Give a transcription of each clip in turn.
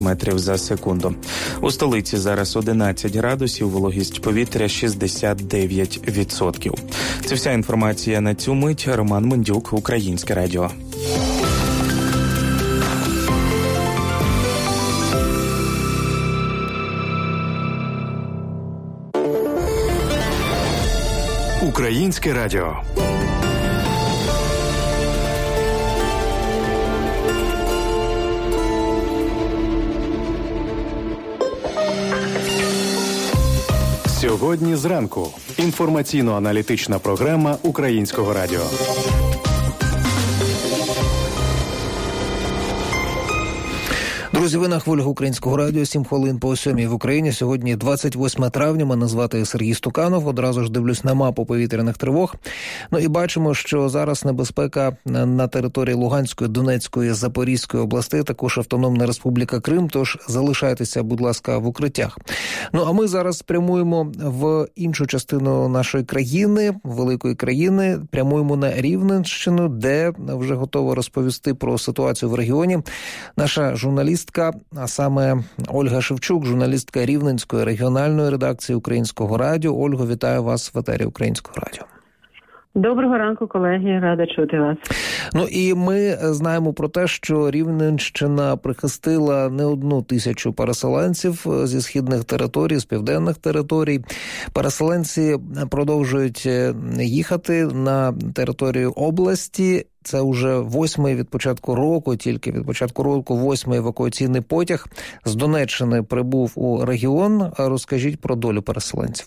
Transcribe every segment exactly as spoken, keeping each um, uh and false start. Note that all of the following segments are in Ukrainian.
метрів за секунду. У столиці зараз одинадцять градусів, вологість повітря шістдесят дев'ять відсотків. Це вся інформація на цю мить. Роман Мендюк, Українське радіо. Українське радіо. Сьогодні зранку. Інформаційно-аналітична програма Українського радіо. Друзі, ви на хвилях Українського радіо, сім хвилин по сьомій в Україні. Сьогодні двадцять восьме травня, мене звати Сергій Стуканов. Одразу ж дивлюсь на мапу повітряних тривог. Ну і бачимо, що зараз небезпека на території Луганської, Донецької, Запорізької областей, також Автономна Республіка Крим, тож залишайтеся, будь ласка, в укриттях. Ну а ми зараз прямуємо в іншу частину нашої країни, великої країни, прямуємо на Рівненщину, де вже готова розповісти про ситуацію в регіоні наша журналістка, а саме Ольга Шевчук, журналістка Рівненської регіональної редакції Українського радіо. Ольго, вітаю вас в етері Українського радіо. Доброго ранку, колеги, рада чути вас. Ну і ми знаємо про те, що Рівненщина прихистила не одну тисячу переселенців зі східних територій, з південних територій. Переселенці продовжують їхати на територію області. Це вже восьмий від початку року, тільки від початку року восьмий евакуаційний потяг з Донеччини прибув у регіон. Розкажіть про долю переселенців.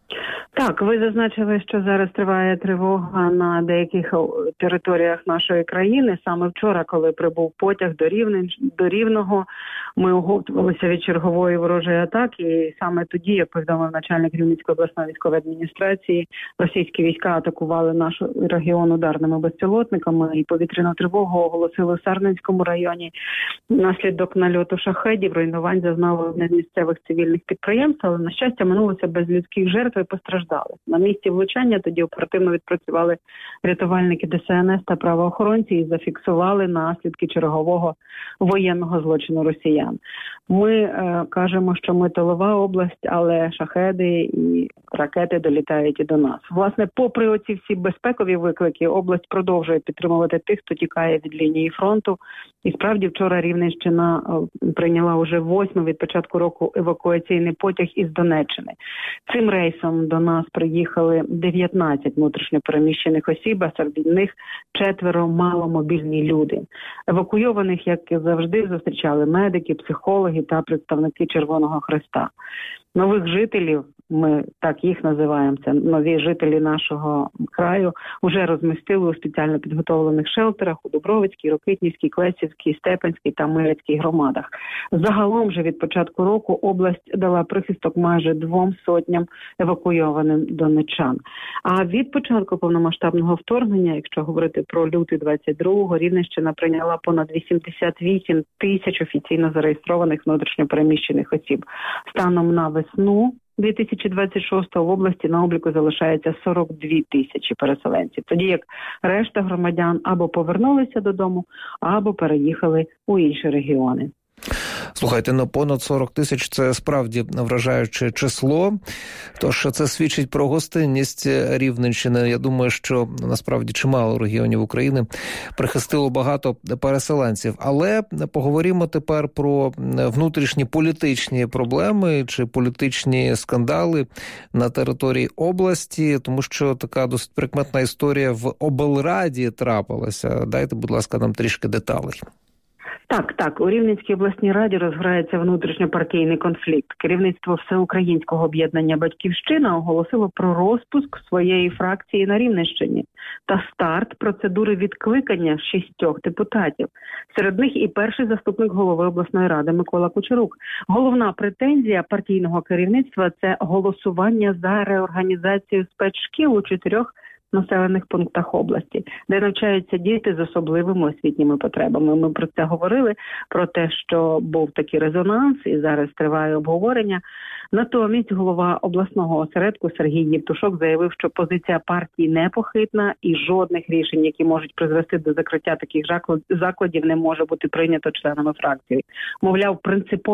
Так, ви зазначили, що зараз триває тривога на деяких територіях нашої країни. Саме вчора, коли прибув потяг до Рівне, до Рівного, ми оговтувалися від чергової ворожої атаки. І саме тоді, як повідомив начальник Рівненської обласної військової адміністрації, російські війська атакували наш регіон ударними безпілотниками і повітряну тривогу оголосили в Сарненському районі. Внаслідок нальоту шахедів руйнувань зазнало одне з місцевих цивільних підприємств, але, на щастя, минулося без людських жертв і постраждали. На місці влучання тоді оперативно відпрацювали рятувальники Де Се Ен Ес та правоохоронці і зафіксували наслідки чергового воєнного злочину росіян. Ми е, кажемо, що ми тилова область, але шахеди і ракети долітають і до нас. Власне, попри оці всі безпекові виклики, область продовжує підтримувати тих, хто тікає від лінії фронту. І справді вчора Рівненщина е, прийняла уже восьмий від початку року евакуаційний потяг із Донеччини. Цим рейсом до нас приїхали дев'ятнадцять внутрішньопереміщених осіб, а серед них четверо маломобільні люди. Евакуйованих, як і завжди, зустрічали медики, психологи та представники Червоного Хреста. Нових жителів, ми так їх називаємо, це нові жителі нашого краю, вже розмістили у спеціально підготовлених шелтерах у Дубровицькій, Рокитнівській, Клесівській, Степанській та Мирецькій громадах. Загалом же від початку року область дала прихисток майже двом сотням евакуйованим донеччан. А від початку повномасштабного вторгнення, якщо говорити про лютий двадцять другого, Рівненщина прийняла понад вісімдесят вісім тисяч офіційно зареєстрованих внутрішньопереміщених осіб. Станом на весну дві тисячі двадцять шостого в області на обліку залишається сорок дві тисячі переселенців, тоді як решта громадян або повернулися додому, або переїхали у інші регіони. Слухайте, ну понад сорок тисяч – це справді вражаюче число. Тож це свідчить про гостинність Рівненщини. Я думаю, що насправді чимало регіонів України прихистило багато переселенців. Але поговоримо тепер про внутрішні політичні проблеми чи політичні скандали на території області, тому що така досить прикметна історія в облраді трапилася. Дайте, будь ласка, нам трішки деталей. Так, так. У Рівненській обласній раді розграється внутрішньопартійний конфлікт. Керівництво Всеукраїнського об'єднання «Батьківщина» оголосило про розпуск своєї фракції на Рівненщині та старт процедури відкликання шістьох депутатів. Серед них і перший заступник голови обласної ради Микола Кучерук. Головна претензія партійного керівництва – це голосування за реорганізацію спецшкіл у чотирьох населених пунктах області, де навчаються діти з особливими освітніми потребами. Ми про це говорили, про те, що був такий резонанс і зараз триває обговорення. Натомість голова обласного осередку Сергій Євтушок заявив, що позиція партії непохитна і жодних рішень, які можуть призвести до закриття таких закладів, не може бути прийнято членами фракції. Мовляв, принципово